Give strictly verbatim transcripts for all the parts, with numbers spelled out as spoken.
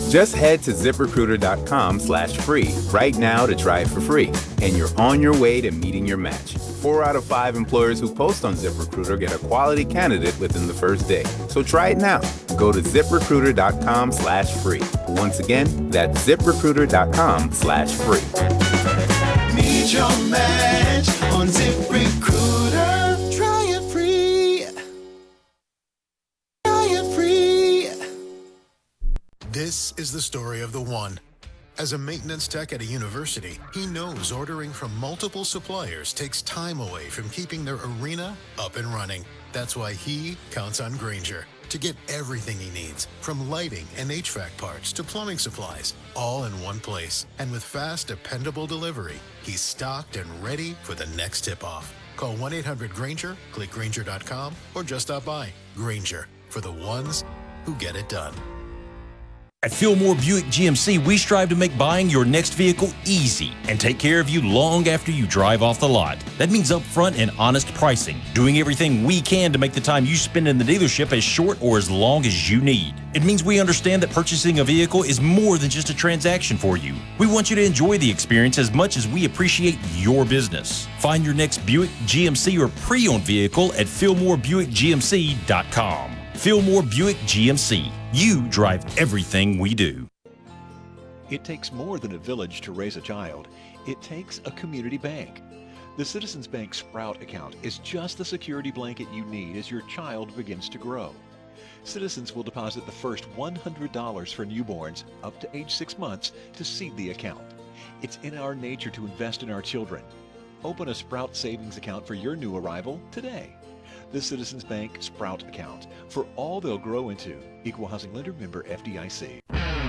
Just head to ZipRecruiter.com slash free right now to try it for free, and you're on your way to meeting your match. Four out of five employers who post on ZipRecruiter get a quality candidate within the first day. So try it now. Go to ZipRecruiter.com slash free. Once again, that's ZipRecruiter.com slash free. Meet your match on ZipRecruiter. Try it free. Try it free. This is the story of the one. As a maintenance tech at a university, he knows ordering from multiple suppliers takes time away from keeping their arena up and running. That's why he counts on Grainger to get everything he needs, from lighting and H V A C parts to plumbing supplies, all in one place. And with fast, dependable delivery, he's stocked and ready for the next tip-off. Call one eight hundred Grainger, click Grainger dot com, or just stop by. Grainger, for the ones who get it done. At Fillmore Buick G M C, we strive to make buying your next vehicle easy and take care of you long after you drive off the lot. That means upfront and honest pricing, doing everything we can to make the time you spend in the dealership as short or as long as you need. It means we understand that purchasing a vehicle is more than just a transaction for you. We want you to enjoy the experience as much as we appreciate your business. Find your next Buick G M C or pre-owned vehicle at Fillmore Buick G M C dot com. Fillmore Buick G M C. You drive everything we do. It takes more than a village to raise a child. It takes a community bank. The Citizens Bank Sprout account is just the security blanket you need as your child begins to grow. Citizens will deposit the first one hundred dollars for newborns up to age six months to seed the account. It's in our nature to invest in our children. Open a Sprout savings account for your new arrival today. The Citizens Bank Sprout account, for all they'll grow into. Equal Housing Lender, member F D I C.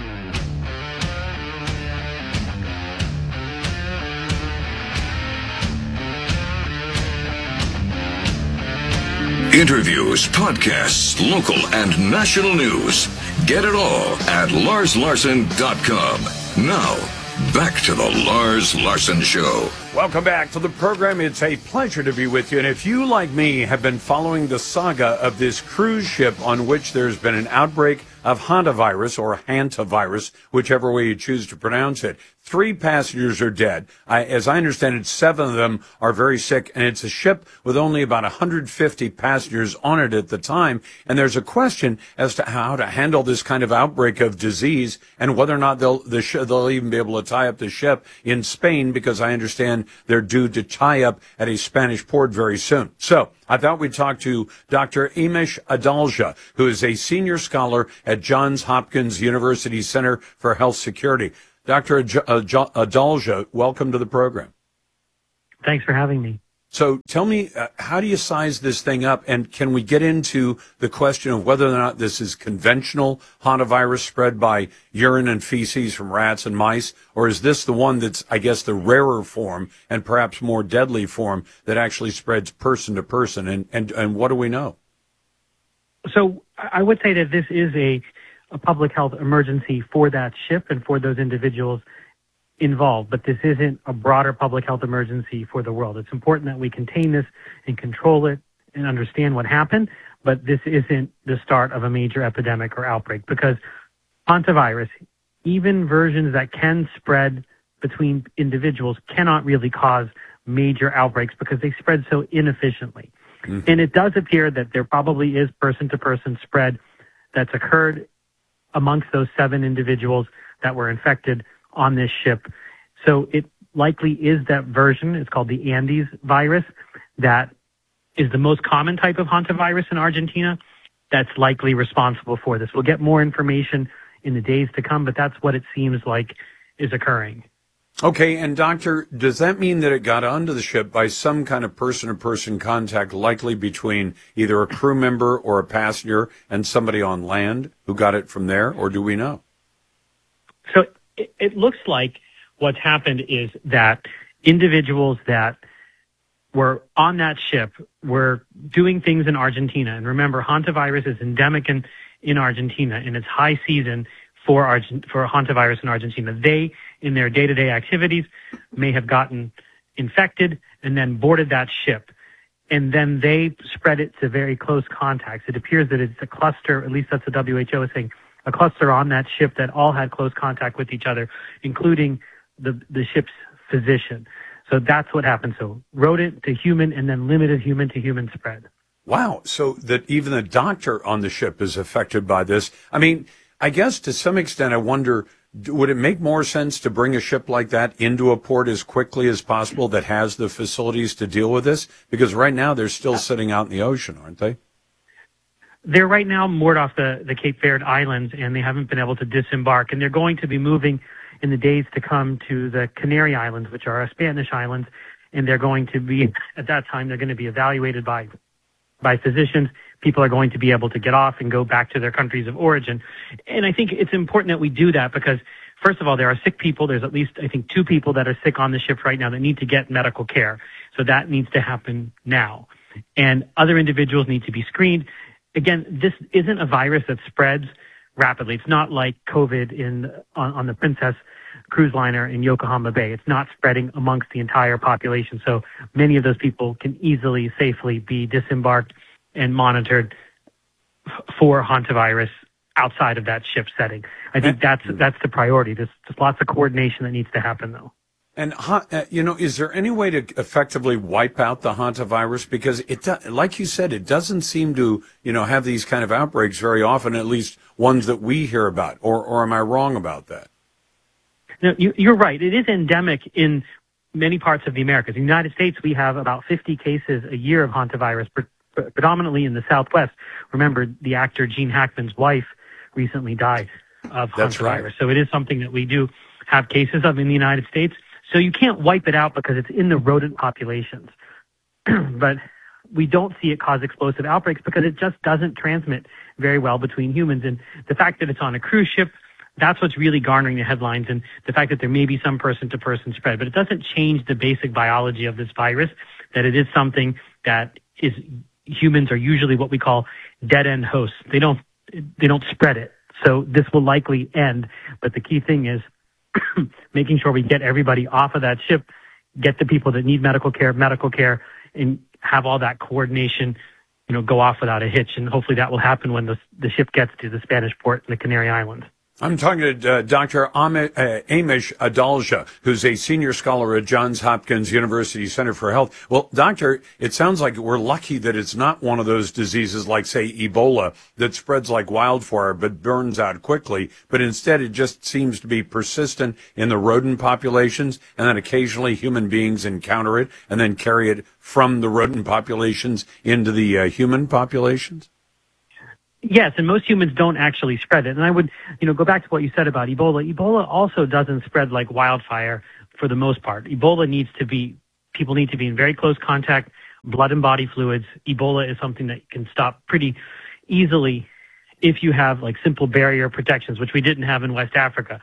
Interviews, podcasts, local and national news. Get it all at Lars Larson dot com. Now, back to the Lars Larson Show. Welcome back to the program. It's a pleasure to be with you. And if you, like me, have been following the saga of this cruise ship on which there's been an outbreak of hantavirus or hantavirus, whichever way you choose to pronounce it, three passengers are dead. I, as I understand it, seven of them are very sick, and it's a ship with only about one hundred fifty passengers on it at the time. And there's a question as to how to handle this kind of outbreak of disease and whether or not they'll, the sh- they'll even be able to tie up the ship in Spain, because I understand they're due to tie up at a Spanish port very soon. So I thought we'd talk to Doctor Amish Adalja, who is a senior scholar at Johns Hopkins University Center for Health Security. Doctor Adalja, welcome to the program. Thanks for having me. So tell me, uh, how do you size this thing up? And can we get into the question of whether or not this is conventional hantavirus spread by urine and feces from rats and mice, or is this the one that's, I guess, the rarer form and perhaps more deadly form that actually spreads person to person? And, and, and what do we know? So I would say that this is a, a public health emergency for that ship and for those individuals involved, but this isn't a broader public health emergency for the world. It's important that we contain this and control it and understand what happened, but this isn't the start of a major epidemic or outbreak, because hantavirus, even versions that can spread between individuals, cannot really cause major outbreaks because they spread so inefficiently. Mm-hmm. And it does appear that there probably is person-to-person spread that's occurred amongst those seven individuals that were infected on this ship. So it likely is that version. It's called the Andes virus. That is the most common type of hantavirus in Argentina. That's likely responsible for this. We'll get more information in the days to come, but that's what it seems like is occurring. Okay, and doctor, does that mean that it got onto the ship by some kind of person-to-person contact, likely between either a crew member or a passenger and somebody on land who got it from there, or do we know? So it, it looks like what's happened is that individuals that were on that ship were doing things in Argentina. And remember, hantavirus is endemic in, in Argentina, and it's high season for Argent, for hantavirus in Argentina. They, in their day-to-day activities, may have gotten infected and then boarded that ship. And then they spread it to very close contacts. It appears that it's a cluster, at least that's what W H O is saying, a cluster on that ship that all had close contact with each other, including the, the ship's physician. So that's what happened. So rodent to human and then limited human to human spread. Wow. So that even the doctor on the ship is affected by this. I mean, I guess to some extent, I wonder, would it make more sense to bring a ship like that into a port as quickly as possible that has the facilities to deal with this? Because right now they're still sitting out in the ocean, aren't they? They're right now moored off the, the Cape Verde Islands, and they haven't been able to disembark. And they're going to be moving in the days to come to the Canary Islands, which are Spanish islands. And they're going to be, at that time, they're going to be evaluated by by physicians. People are going to be able to get off and go back to their countries of origin. And I think it's important that we do that because, first of all, there are sick people. There's at least, I think, two people that are sick on the ship right now that need to get medical care. So that needs to happen now. And other individuals need to be screened. Again, this isn't a virus that spreads rapidly. It's not like COVID in on, on the Princess cruise liner in Yokohama Bay. It's not spreading amongst the entire population. So many of those people can easily, safely be disembarked and monitored f- for hantavirus outside of that ship setting. I think that's that's the priority. There's, there's lots of coordination that needs to happen, though. And, uh, you know, is there any way to effectively wipe out the hantavirus? Because it, do, like you said, it doesn't seem to, you know, have these kind of outbreaks very often, at least ones that we hear about. Or, or am I wrong about that? No, you, you're right. It is endemic in many parts of the Americas. In the United States, we have about fifty cases a year of hantavirus, pre- predominantly in the Southwest. Remember, the actor Gene Hackman's wife recently died of That's hantavirus. right. So it is something that we do have cases of in the United States. So you can't wipe it out because it's in the rodent populations. But we don't see it cause explosive outbreaks because it just doesn't transmit very well between humans. And the fact that it's on a cruise ship, that's what's really garnering the headlines, and the fact that there may be some person-to-person spread. But it doesn't change the basic biology of this virus, that it is something that is humans are usually what we call dead-end hosts. They don't they don't spread it. So this will likely end. But the key thing is making sure we get everybody off of that ship, get the people that need medical care, medical care, and have all that coordination, you know, go off without a hitch. And hopefully that will happen when the, the ship gets to the Spanish port in the Canary Islands. I'm talking to uh, Doctor Ami- uh, Amish Adalja, who's a senior scholar at Johns Hopkins University Center for Health. Well, doctor, it sounds like we're lucky that it's not one of those diseases like, say, Ebola that spreads like wildfire but burns out quickly, but instead it just seems to be persistent in the rodent populations, and then occasionally human beings encounter it and then carry it from the rodent populations into the uh, human populations? Yes, and most humans don't actually spread it. And I would, you know, go back to what you said about Ebola. Ebola also doesn't spread like wildfire for the most part. Ebola needs to be, people need to be in very close contact, blood and body fluids. Ebola is something that can stop pretty easily if you have like simple barrier protections, which we didn't have in West Africa.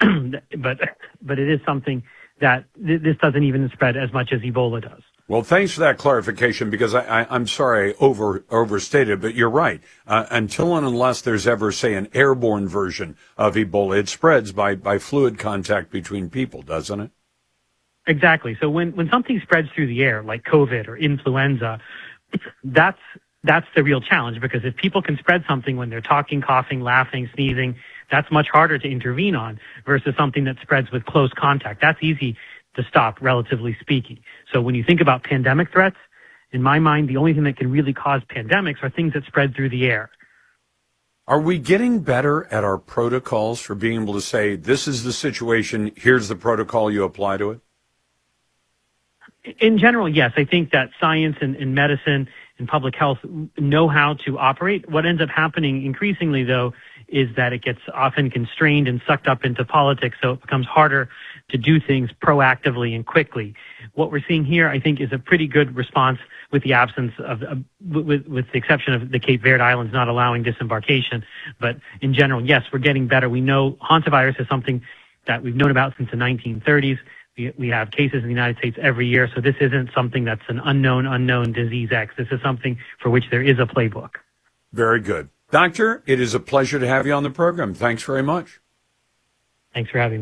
but but it is something that th- this doesn't even spread as much as Ebola does. Well, thanks for that clarification, because I, I, I'm sorry I over, overstated, but you're right. Uh, until and unless there's ever, say, an airborne version of Ebola, it spreads by, by fluid contact between people, doesn't it? Exactly. So when, when something spreads through the air, like COVID or influenza, that's that's the real challenge, because if people can spread something when they're talking, coughing, laughing, sneezing, that's much harder to intervene on versus something that spreads with close contact. That's easy to stop, relatively speaking. So when you think about pandemic threats, in my mind, the only thing that can really cause pandemics are things that spread through the air. Are we getting better at our protocols for being able to say, this is the situation, here's the protocol you apply to it? In general, yes. I think that science and, and medicine and public health know how to operate. What ends up happening increasingly, though, is that it gets often constrained and sucked up into politics, so it becomes harder to do things proactively and quickly. What we're seeing here, I think, is a pretty good response with the absence of, uh, with, with the exception of the Cape Verde Islands not allowing disembarkation. But in general, yes, we're getting better. We know hantavirus is something that we've known about since the nineteen thirties. We, we have cases in the United States every year, so this isn't something that's an unknown, unknown disease X. This is something for which there is a playbook. Very good. Doctor, it is a pleasure to have you on the program. Thanks very much. Thanks for having me.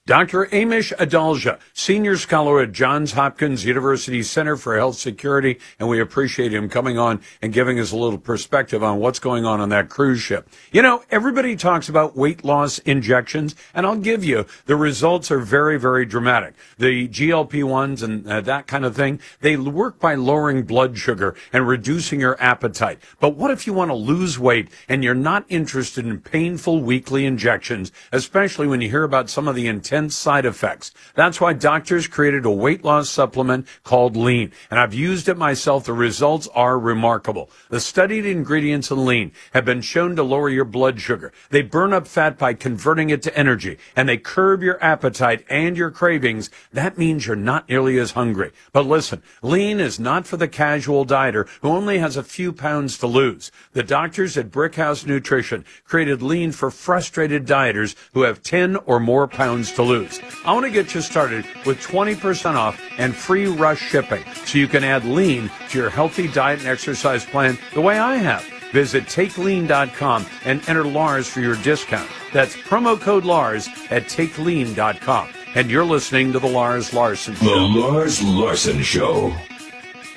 Doctor Amish Adalja, Senior Scholar at Johns Hopkins University Center for Health Security, and we appreciate him coming on and giving us a little perspective on what's going on on that cruise ship. You know, everybody talks about weight loss injections, and I'll give you, the results are very, very dramatic. The G L P ones and uh, that kind of thing, they work by lowering blood sugar and reducing your appetite. But what if you want to lose weight and you're not interested in painful weekly injections, especially when you hear about some of the intense side effects? That's why doctors created a weight loss supplement called Lean, and I've used it myself. The results are remarkable. The studied ingredients in Lean have been shown to lower your blood sugar. They burn up fat by converting it to energy, and they curb your appetite and your cravings. That means you're not nearly as hungry. But listen, Lean is not for the casual dieter who only has a few pounds to lose. The doctors at Brickhouse Nutrition created Lean for frustrated dieters who have ten or more pounds to lose. I want to get you started with twenty percent off and free rush shipping so you can add Lean to your healthy diet and exercise plan the way I have. Visit take lean dot com and enter Lars for your discount. That's promo code Lars at take lean dot com. And you're listening to The Lars Larson Show. The Lars Larson Show.